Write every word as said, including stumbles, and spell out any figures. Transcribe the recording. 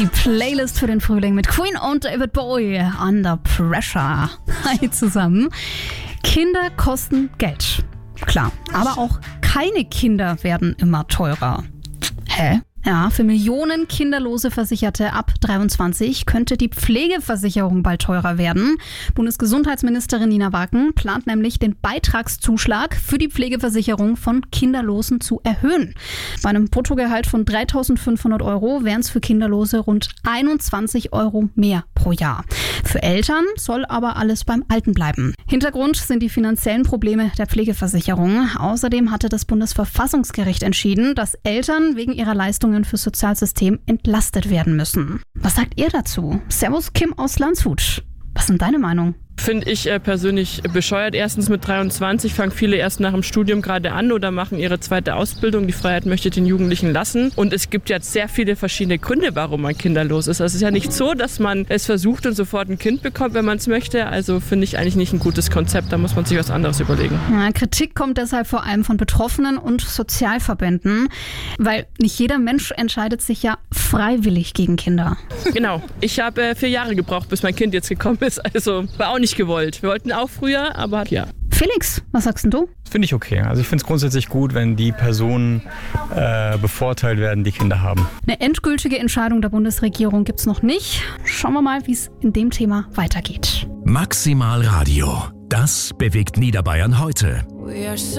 Die Playlist für den Frühling mit Queen und David Bowie, Under Pressure. Hi zusammen. Kinder kosten Geld. Klar, aber auch keine Kinder werden immer teurer. Hä? Ja, für Millionen kinderlose Versicherte ab dreiundzwanzig könnte die Pflegeversicherung bald teurer werden. Bundesgesundheitsministerin Nina Wacken plant nämlich, den Beitragszuschlag für die Pflegeversicherung von Kinderlosen zu erhöhen. Bei einem Bruttogehalt von dreitausendfünfhundert Euro wären es für Kinderlose rund einundzwanzig Euro mehr pro Jahr. Für Eltern soll aber alles beim Alten bleiben. Hintergrund sind die finanziellen Probleme der Pflegeversicherung. Außerdem hatte das Bundesverfassungsgericht entschieden, dass Eltern wegen ihrer Leistungen fürs Sozialsystem entlastet werden müssen. Was sagt ihr dazu? Servus Kim aus Landshut. Was ist denn deine Meinung? Finde ich äh, persönlich bescheuert. Erstens mit dreiundzwanzig fangen viele erst nach dem Studium gerade an oder machen ihre zweite Ausbildung. Die Freiheit möchte den Jugendlichen lassen. Und es gibt jetzt sehr viele verschiedene Gründe, warum man kinderlos ist. Also es ist ja nicht so, dass man es versucht und sofort ein Kind bekommt, wenn man es möchte. Also finde ich eigentlich nicht ein gutes Konzept. Da muss man sich was anderes überlegen. Ja, Kritik kommt deshalb vor allem von Betroffenen und Sozialverbänden, weil nicht jeder Mensch entscheidet sich ja freiwillig gegen Kinder. Genau. Ich habe äh, vier Jahre gebraucht, bis mein Kind jetzt gekommen ist. Also war auch nicht gewollt. Wir wollten auch früher, aber ja. Felix, was sagst denn du? Finde ich okay. Also ich finde es grundsätzlich gut, wenn die Personen äh, bevorteilt werden, die Kinder haben. Eine endgültige Entscheidung der Bundesregierung gibt es noch nicht. Schauen wir mal, wie es in dem Thema weitergeht. Maximal Radio. Das bewegt Niederbayern heute.